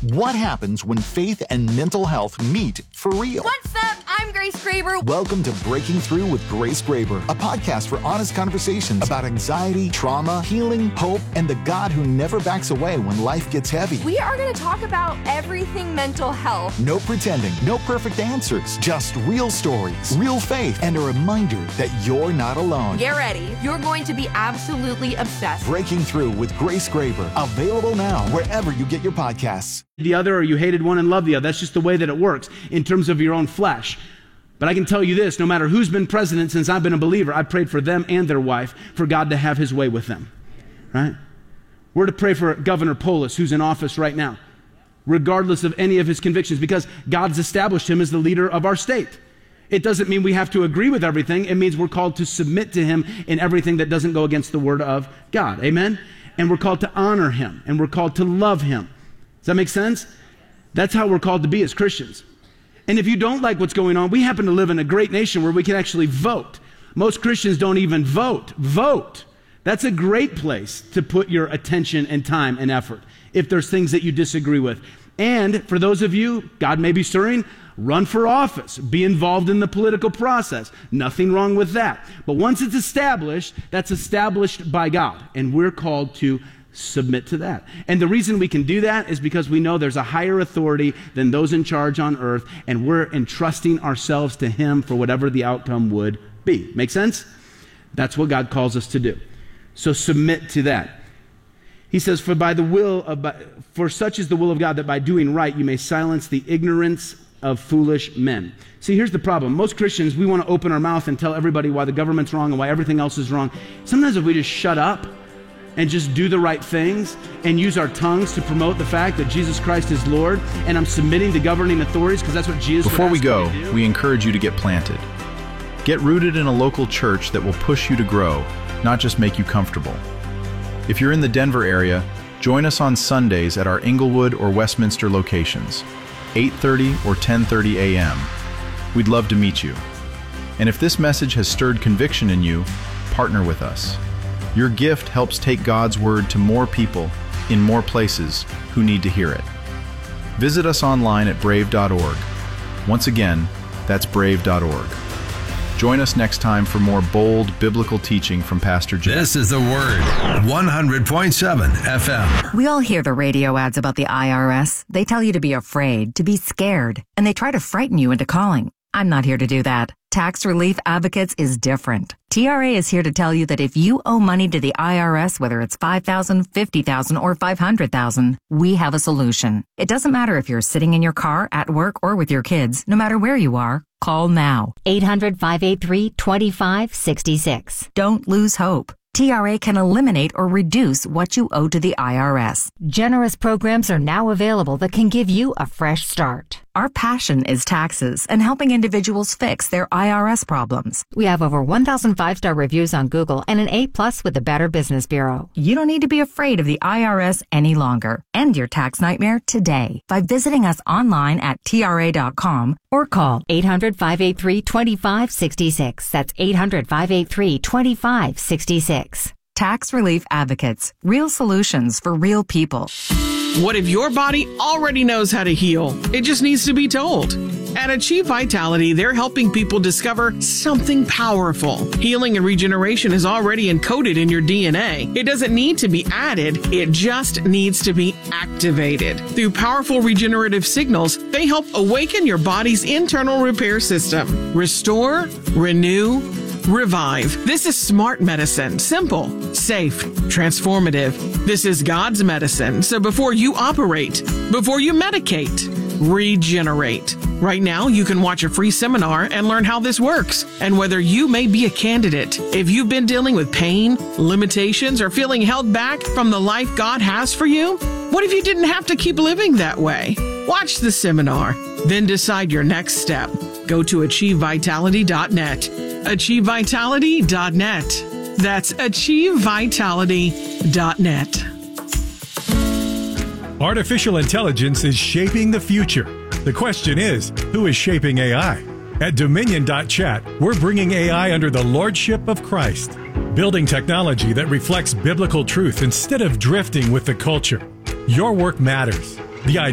What happens when faith and mental health meet for real? What's up? I'm Grace Graber. Welcome to Breaking Through with Grace Graber, a podcast for honest conversations about anxiety, trauma, healing, hope, and the God who never backs away when life gets heavy. We are going to talk about everything mental health. No pretending, no perfect answers, just real stories, real faith, and a reminder that you're not alone. Get ready. You're going to be absolutely obsessed. Breaking Through with Grace Graber, available now wherever you get your podcasts. The other, or you hated one and loved the other. That's just the way that it works in terms of your own flesh. But I can tell you this, no matter who's been president since I've been a believer, I prayed for them and their wife for God to have his way with them, right? We're to pray for Governor Polis, who's in office right now, regardless of any of his convictions, because God's established him as the leader of our state. It doesn't mean we have to agree with everything. It means we're called to submit to him in everything that doesn't go against the word of God, amen? And we're called to honor him, and we're called to love him. Does that make sense? That's how we're called to be as Christians. And if you don't like what's going on, we happen to live in a great nation where we can actually vote. Most Christians don't even vote. Vote. That's a great place to put your attention and time and effort if there's things that you disagree with. And for those of you, God may be stirring, run for office. Be involved in the political process. Nothing wrong with that. But once it's established, that's established by God. And we're called to submit to that. And the reason we can do that is because we know there's a higher authority than those in charge on earth, and we're entrusting ourselves to him for whatever the outcome would be. Make sense? That's what God calls us to do. So submit to that. He says, for such is the will of God, that by doing right you may silence the ignorance of foolish men. See, here's the problem. Most Christians, we want to open our mouth and tell everybody why the government's wrong and why everything else is wrong. Sometimes if we just shut up and just do the right things and use our tongues to promote the fact that Jesus Christ is Lord, and I'm submitting to governing authorities because that's what Jesus Before we go, me to do. we encourage you to get planted. Get rooted in a local church that will push you to grow, not just make you comfortable. If you're in the Denver area, join us on Sundays at our Inglewood or Westminster locations, 8:30 or 10:30 a.m. We'd love to meet you. And if this message has stirred conviction in you, partner with us. Your gift helps take God's word to more people in more places who need to hear it. Visit us online at brave.org. Once again, that's brave.org. Join us next time for more bold biblical teaching from Pastor Jim. This is The Word, 100.7 FM. We all hear the radio ads about the IRS. They tell you to be afraid, to be scared, and they try to frighten you into calling. I'm not here to do that. Tax Relief Advocates is different. TRA is here to tell you that if you owe money to the IRS, whether it's $5,000, $50,000, or $500,000, we have a solution. It doesn't matter if you're sitting in your car, at work, or with your kids. No matter where you are, call now. 800-583-2566. Don't lose hope. TRA can eliminate or reduce what you owe to the IRS. Generous programs are now available that can give you a fresh start. Our passion is taxes and helping individuals fix their IRS problems. We have over 1,000 5-star reviews on Google and an A+ with the Better Business Bureau. You don't need to be afraid of the IRS any longer. End your tax nightmare today by visiting us online at TRA.com or call 800-583-2566. That's 800-583-2566. Tax Relief Advocates. Real solutions for real people. What if your body already knows how to heal? It just needs to be told. At Achieve Vitality, they're helping people discover something powerful. Healing and regeneration is already encoded in your DNA. It doesn't need to be added, it just needs to be activated. Through powerful regenerative signals, they help awaken your body's internal repair system. Restore, renew, revive. This is smart medicine. Simple, safe, transformative. This is God's medicine. So before you operate, before you medicate, regenerate. Right now, you can watch a free seminar and learn how this works and whether you may be a candidate. If you've been dealing with pain, limitations, or feeling held back from the life God has for you, what if you didn't have to keep living that way? Watch the seminar, then decide your next step. Go to achievevitality.net. achievevitality.net. That's achievevitality.net. Artificial intelligence is shaping the future. The question is, who is shaping AI? At Dominion.chat, we're bringing AI under the lordship of Christ, building technology that reflects biblical truth instead of drifting with the culture. Your work matters. The